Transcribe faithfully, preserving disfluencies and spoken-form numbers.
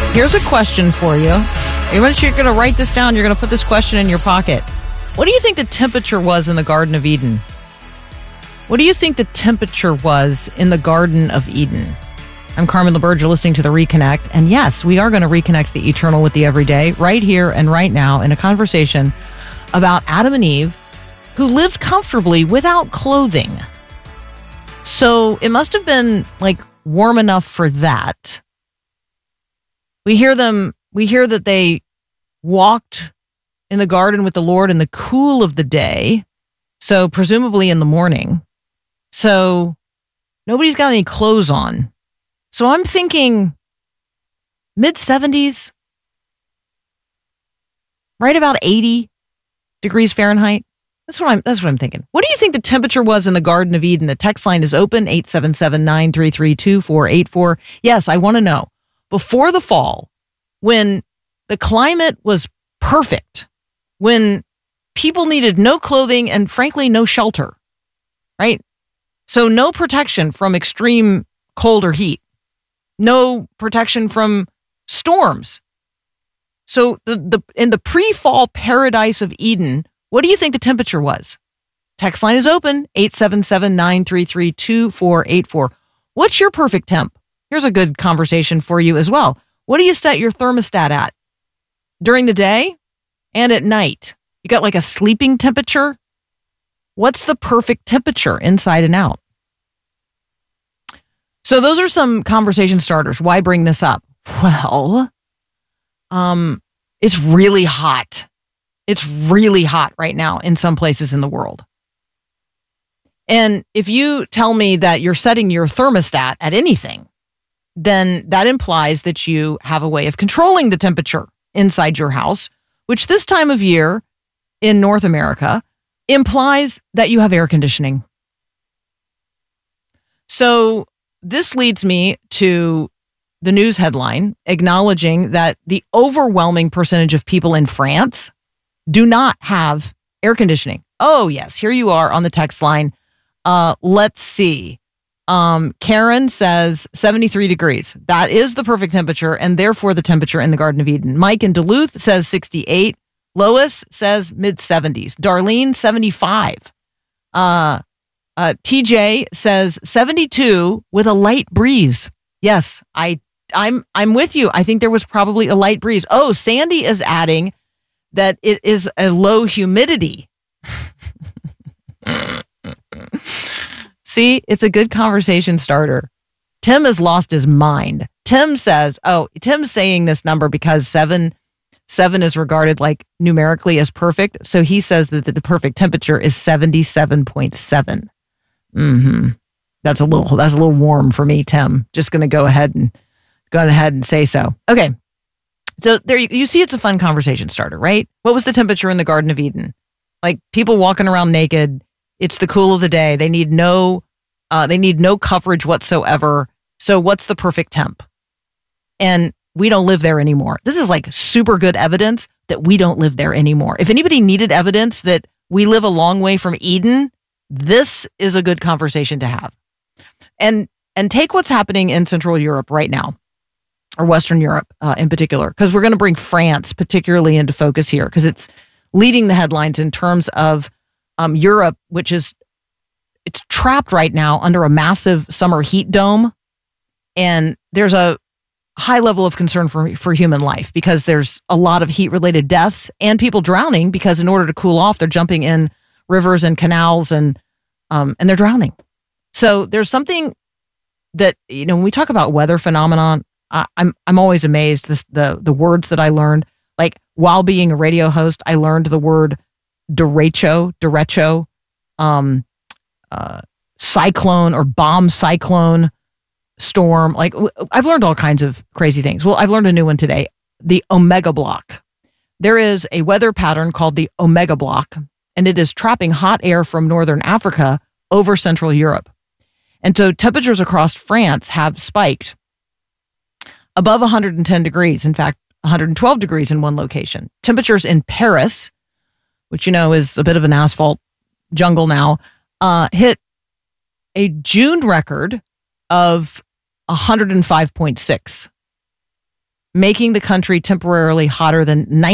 Here's a question for you. Even if you're going to write this down, you're going to put this question in your pocket. What do you think the temperature was in the Garden of Eden? What do you think the temperature was in the Garden of Eden? I'm Carmen LaBerge. You're listening to The Reconnect. And yes, we are going to reconnect the eternal with the everyday right here and right now in a conversation about Adam and Eve who lived comfortably without clothing. So it must have been like warm enough for that. We hear them, we hear that they walked in the garden with the Lord in the cool of the day. So presumably in the morning. So nobody's got any clothes on. So I'm thinking mid seventies, right about eighty degrees Fahrenheit. That's what I'm that's what I'm thinking. What do you think the temperature was in the Garden of Eden? The text line is open, eight seven seven, nine three three, two four eight four. Yes, I want to know. Before the fall, when the climate was perfect, when people needed no clothing and frankly no shelter, right? So no protection from extreme cold or heat. No protection from storms. So the, the in the pre-fall paradise of Eden, what do you think the temperature was? Text line is open, eight seven seven, nine three three, two four eight four. What's your perfect temp? Here's a good conversation for you as well. What do you set your thermostat at? During the day and at night? You got like a sleeping temperature? What's the perfect temperature inside and out? So those are some conversation starters. Why bring this up? Well, um, it's really hot. It's really hot right now in some places in the world. And if you tell me that you're setting your thermostat at anything, then that implies that you have a way of controlling the temperature inside your house, which this time of year in North America implies that you have air conditioning. So this leads me to the news headline acknowledging that the overwhelming percentage of people in France do not have air conditioning. Oh, yes. Here you are on the text line. Uh, let's see. Um, Karen says seventy-three degrees. That is the perfect temperature and therefore the temperature in the Garden of Eden. Mike in Duluth says sixty-eight. Lois says mid seventies. Darlene, seventy-five. Uh, Uh, T J says seventy-two with a light breeze. Yes, I, I'm, I'm with you. I think there was probably a light breeze. Oh, Sandy is adding that it is a low humidity. See, it's a good conversation starter. Tim has lost his mind. Tim says, oh, Tim's saying this number because seven, seven is regarded like numerically as perfect. So he says that the perfect temperature is seventy-seven point seven. Mm-hmm. That's a little, that's a little warm for me, Tim. Just going to go ahead and go ahead and say so. Okay. So there you, you see, it's a fun conversation starter, right? What was the temperature in the Garden of Eden? Like people walking around naked. It's the cool of the day. They need no, uh, they need no coverage whatsoever. So what's the perfect temp? And we don't live there anymore. This is like super good evidence that we don't live there anymore. If anybody needed evidence that we live a long way from Eden, this is a good conversation to have. And and take what's happening in Central Europe right now, or Western Europe uh, in particular, because we're going to bring France particularly into focus here, because it's leading the headlines in terms of um, Europe, which is, it's trapped right now under a massive summer heat dome. And there's a high level of concern for, for human life because there's a lot of heat-related deaths and people drowning because in order to cool off, they're jumping in rivers and canals and um, and they're drowning. So there's something that, you know, when we talk about weather phenomenon, I, I'm I'm always amazed this, the the words that I learned. Like while being a radio host, I learned the word derecho, derecho, um, uh, cyclone or bomb cyclone, storm. Like I've learned all kinds of crazy things. Well, I've learned a new one today, the Omega Block. There is a weather pattern called the Omega Block, and it is trapping hot air from northern Africa over Central Europe. And so temperatures across France have spiked above one hundred ten degrees. In fact, one hundred twelve degrees in one location. Temperatures in Paris, which, you know, is a bit of an asphalt jungle now, uh, hit a June record of one hundred five point six. making the country temporarily hotter than